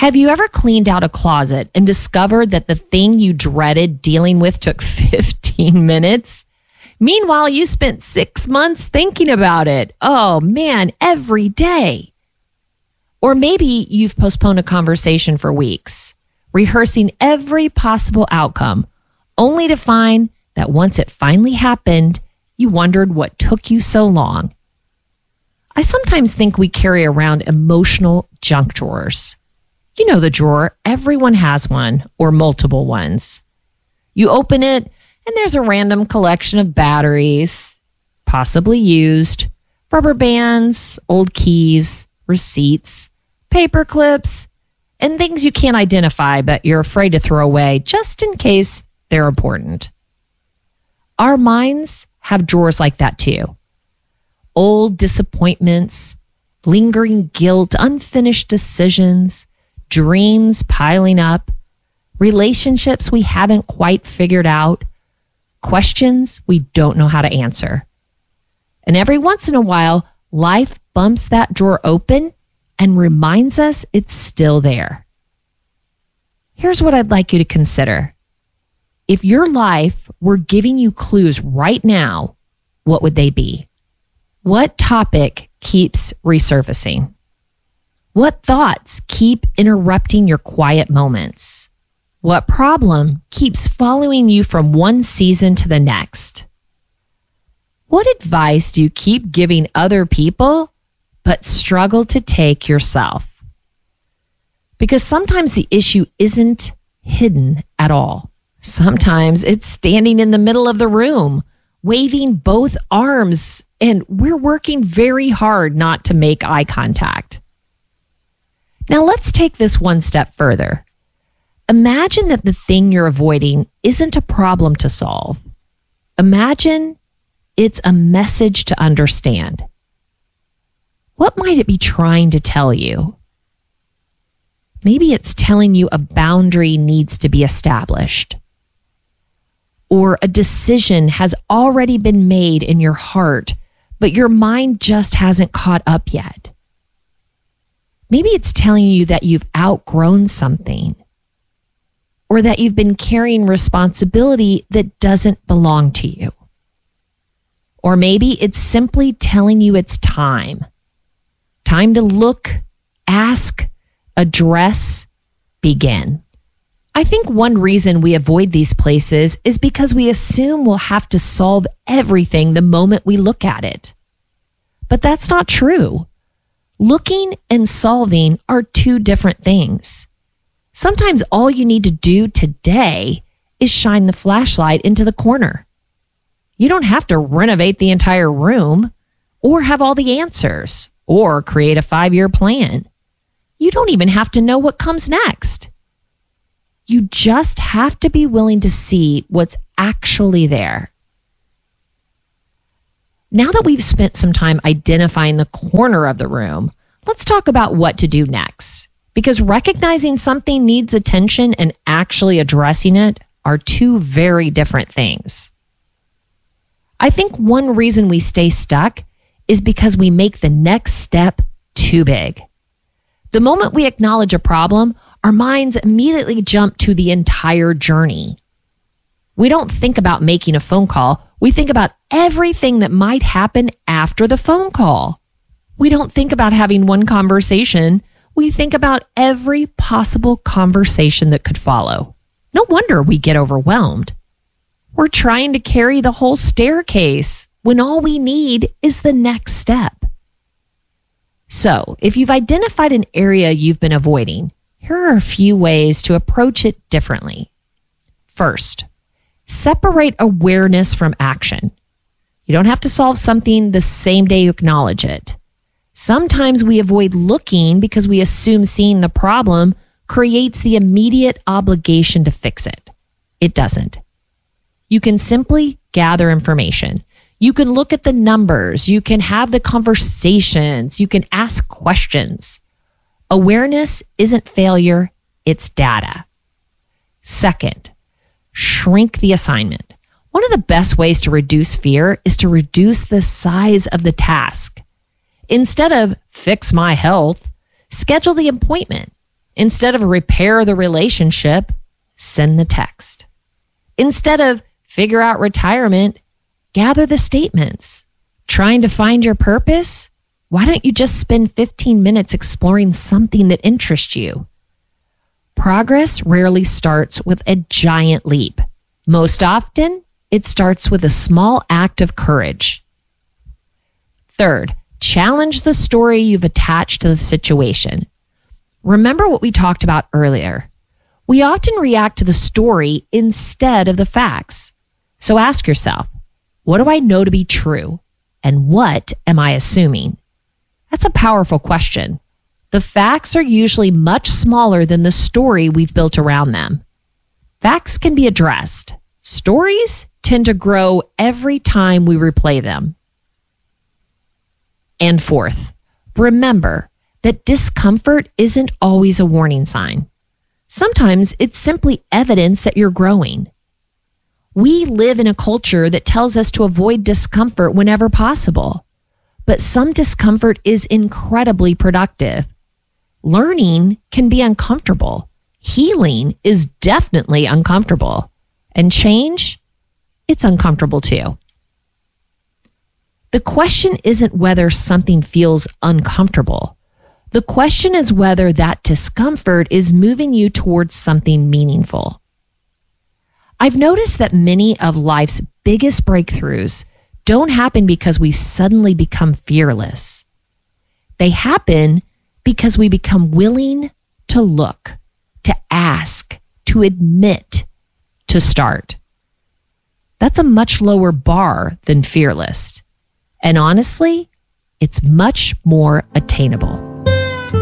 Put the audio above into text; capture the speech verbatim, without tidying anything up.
Have you ever cleaned out a closet and discovered that the thing you dreaded dealing with took fifteen minutes? Meanwhile, you spent six months thinking about it. Oh man, every day. Or maybe you've postponed a conversation for weeks, rehearsing every possible outcome, only to find that once it finally happened, you wondered what took you so long. I sometimes think we carry around emotional junk drawers. You know the drawer, everyone has one or multiple ones. You open it and there's a random collection of batteries, possibly used, rubber bands, old keys, receipts, paper clips, and things you can't identify but you're afraid to throw away just in case they're important. Our minds have drawers like that too. Old disappointments, lingering guilt, unfinished decisions, dreams piling up, relationships we haven't quite figured out, questions we don't know how to answer. And every once in a while, life bumps that drawer open and reminds us it's still there. Here's what I'd like you to consider. If your life were giving you clues right now, what would they be? What topic keeps resurfacing? What thoughts keep interrupting your quiet moments? What problem keeps following you from one season to the next? What advice do you keep giving other people but struggle to take yourself? Because sometimes the issue isn't hidden at all. Sometimes it's standing in the middle of the room, waving both arms, and we're working very hard not to make eye contact. Now let's take this one step further. Imagine that the thing you're avoiding isn't a problem to solve. Imagine it's a message to understand. What might it be trying to tell you? Maybe it's telling you a boundary needs to be established, or a decision has already been made in your heart, but your mind just hasn't caught up yet. Maybe it's telling you that you've outgrown something, or that you've been carrying responsibility that doesn't belong to you. Or maybe it's simply telling you it's time. Time to look, ask, address, begin. I think one reason we avoid these places is because we assume we'll have to solve everything the moment we look at it. But that's not true. Looking and solving are two different things. Sometimes all you need to do today is shine the flashlight into the corner. You don't have to renovate the entire room or have all the answers or create a five-year plan. You don't even have to know what comes next. You just have to be willing to see what's actually there. Now that we've spent some time identifying the corner of the room, let's talk about what to do next. Because recognizing something needs attention and actually addressing it are two very different things. I think one reason we stay stuck is because we make the next step too big. The moment we acknowledge a problem, our minds immediately jump to the entire journey. We don't think about making a phone call. We think about everything that might happen after the phone call. We don't think about having one conversation. We think about every possible conversation that could follow. No wonder we get overwhelmed. We're trying to carry the whole staircase when all we need is the next step. So, if you've identified an area you've been avoiding, here are a few ways to approach it differently. First, separate awareness from action. You don't have to solve something the same day you acknowledge it. Sometimes we avoid looking because we assume seeing the problem creates the immediate obligation to fix it. It doesn't. You can simply gather information. You can look at the numbers. You can have the conversations. You can ask questions. Awareness isn't failure, it's data. Second, shrink the assignment. One of the best ways to reduce fear is to reduce the size of the task. Instead of fix my health, schedule the appointment Instead of repair the relationship, send the text. Instead of figure out retirement, gather the statements. Trying to find your purpose? Why don't you just spend fifteen minutes exploring something that interests you? Progress rarely starts with a giant leap. Most often, it starts with a small act of courage. Third, challenge the story you've attached to the situation. Remember what we talked about earlier. We often react to the story instead of the facts. So ask yourself, what do I know to be true? And what am I assuming? That's a powerful question. The facts are usually much smaller than the story we've built around them. Facts can be addressed. Stories tend to grow every time we replay them. And fourth, remember that discomfort isn't always a warning sign. Sometimes it's simply evidence that you're growing. We live in a culture that tells us to avoid discomfort whenever possible, but some discomfort is incredibly productive. Learning can be uncomfortable. Healing is definitely uncomfortable. And change, it's uncomfortable too. The question isn't whether something feels uncomfortable. The question is whether that discomfort is moving you towards something meaningful. I've noticed that many of life's biggest breakthroughs don't happen because we suddenly become fearless. They happen because we become willing to look, to ask, to admit, to start. That's a much lower bar than fearless. And honestly, it's much more attainable.